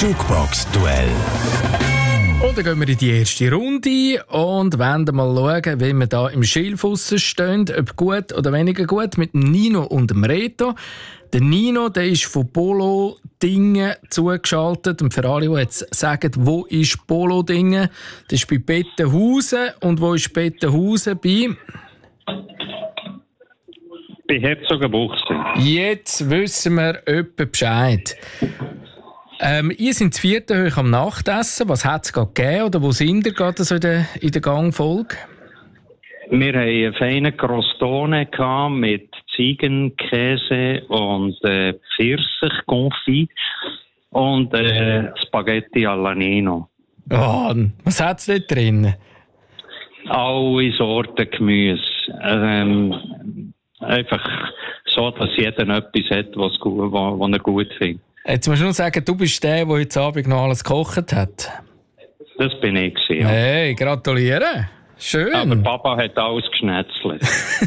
Jukebox-Duell. Und dann gehen wir in die erste Runde und wollen mal schauen, wie wir da im Schilfuss stehen, ob gut oder weniger gut, mit dem Nino und dem Reto. Der Nino, der ist von Polo Dingen zugeschaltet. Und für alle, die jetzt sagen, wo ist Polo Dingen? Das ist bei Bettenhausen. Und wo ist Bettenhausen? Bei Herzogenbuchsee. Jetzt wissen wir etwa Bescheid. Ihr seid das 4. hoch am Nachtessen. Was hat es gerade gegeben? Oder wo sind ihr gerade so in der Gangfolge? Wir hatten eine feine Crostone mit Ziegenkäse und Pfirsichkonfit und Spaghetti alla Nino. Oh, was hat es dort drin? Alle Sorten Gemüse. Einfach so, dass jeder etwas hat, was er gut findet. Jetzt musst du nur sagen, du bist der heute Abend noch alles gekocht hat. Das bin ich gewesen, ja. Hey, gratuliere. Schön. Aber Papa hat alles geschnetzelt.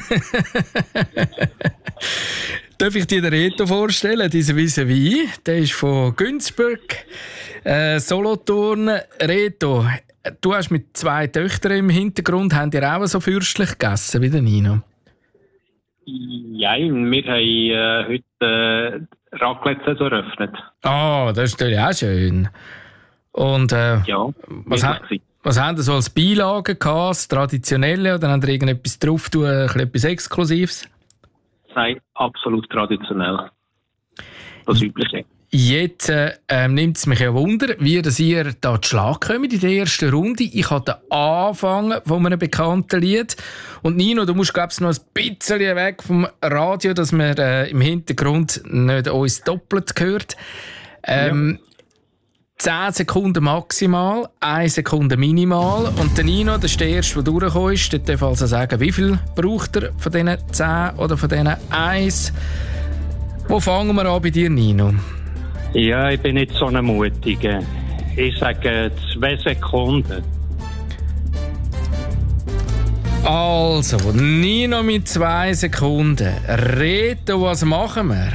Darf ich dir den Reto vorstellen, diese Vis-à-vis? Der ist von Günzburg, Solothurn. Reto, du hast mit 2 Töchtern im Hintergrund. Habt ihr auch so fürstlich gegessen wie der Nino? Ja, wir haben heute Raclette eröffnet. Ah, das ist natürlich auch schön. Und Ja, was haben Sie so als Beilage gehabt, das Traditionelle, oder haben Sie irgendetwas drauf tun, etwas Exklusives? Nein, absolut traditionell. Das Übliche. Jetzt nimmt es mich ja Wunder, wie dass ihr da zu Schlag kommt in der ersten Runde. Ich hatte den Anfang von einem bekannten Lied. Und Nino, du musst, glaube ich, noch ein bisschen weg vom Radio, dass man im Hintergrund nicht uns doppelt hört. 10 Sekunden maximal, 1 Sekunde minimal. Und der Nino, das ist der Erste, der durchgekommen ist. Der darf also sagen, wie viel braucht er von diesen 10 oder von diesen 1? Wo fangen wir an bei dir, Nino? Ja, ich bin nicht so ein Mutiger. Ich sage 2 Sekunden. Also, Nino mit 2 Sekunden. Reto, was machen wir?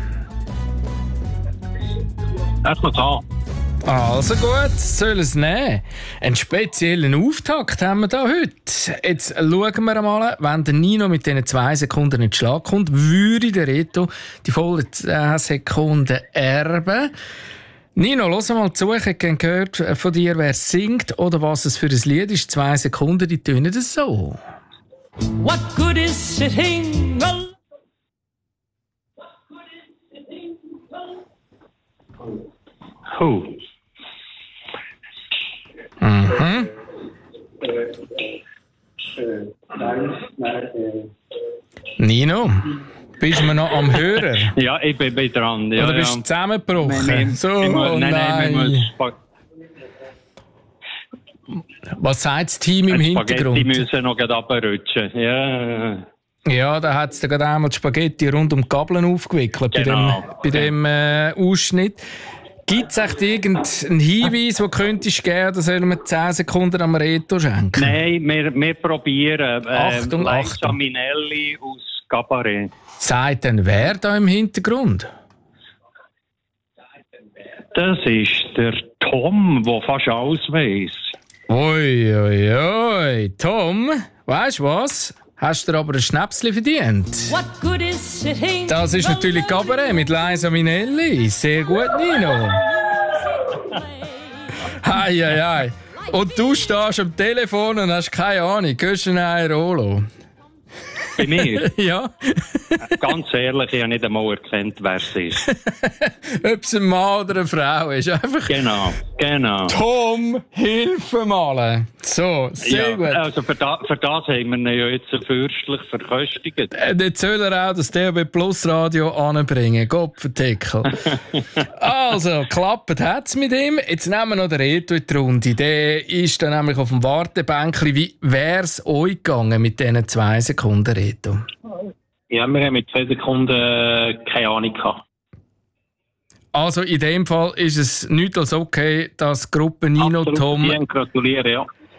Erstmal an. Also gut, soll es nehmen. Einen speziellen Auftakt haben wir da heute. Jetzt schauen wir mal, wenn der Nino mit diesen 2 Sekunden in den Schlag kommt, würde der Reto die vollen 10 Sekunden erben. Nino, lass mal zu. Ich hätte gerne gehört von dir, wer singt oder was es für ein Lied ist. 2 Sekunden, die tönen das so. What good is sitting alone? Mhm. Nino, bist du noch am Hörer? Ja, ich bin dran. Ja, oder bist du zusammengebrochen? Nein. Was sagt das Team im Hintergrund? Die müssen noch runterrutschen. Ja. Ja, da hat es gerade einmal die Spaghetti rund um die Gabeln aufgewickelt, genau. bei dem Ausschnitt. Gibt es echt irgendeinen Hinweis, den könntest du geben, oder sollen wir 10 Sekunden am Reto schenken? Nein, wir probieren. Achtung. Liza Minnelli aus Cabaret. Sagt denn wer da im Hintergrund? Das ist der Tom, der fast alles weiss. Ui. Tom, weißt du was? Hast du aber ein Schnäpschen verdient? What good is sitting Das ist natürlich Cabaret mit Liza Minnelli. Sehr gut, Nino. Hei. Und du stehst am Telefon und hast keine Ahnung. Gehst du ein Rolo? Bei mir? Ja. Ganz ehrlich, ich habe nicht einmal erkannt, wer es ist. Ob es ein Mann oder eine Frau ist. Einfach Genau. Tom, hilf mal. So, sehr gut. Also für das haben wir ihn ja jetzt fürstlich verköstigt. Jetzt soll er auch das DAB Plus Radio anbringen. Gopferdeckel. Also, geklappt hat es mit ihm. Jetzt nehmen wir noch den Reto in die Runde. Der ist dann nämlich auf dem Wartebänkchen. Wie wäre es euch gegangen mit diesen 2 Sekunden, Reto? Ja, wir haben mit 2 Sekunden keine Ahnung gehabt. Also in dem Fall ist es nicht als okay, dass die Gruppe Nino Absolut, Tom gratulieren, ja.